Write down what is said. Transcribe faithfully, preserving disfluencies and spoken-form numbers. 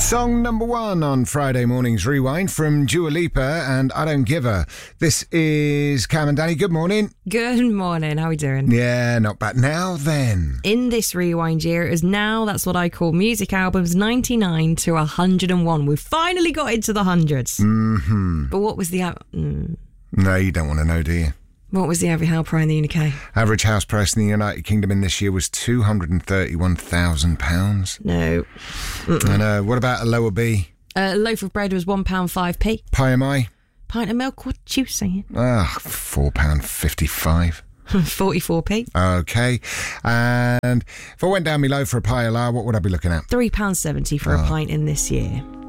Song number one on Friday morning's Rewind from Dua Lipa and I Don't Give Her. This is Cam and Danny. Good morning. Good morning. How are we doing? Yeah, not bad. Now then. In this Rewind year, it is now, that's what I call music albums ninety-nine to one hundred and one. We've finally got into the hundreds. Mm-hmm. But what was the... Mm, No, you don't want to know, do you? what was the average house price in the U K? Average house price in the United Kingdom in this year was two hundred thirty-one thousand pounds. No. I know. What about a lower B? A loaf of bread was one pound five p. Pie am I? Pint of milk, what you saying? Ah, four pounds fifty-five. forty-four p. Okay. And if I went down below for a pie a la, what would I be looking at? three pounds seventy for Oh. a pint in this year.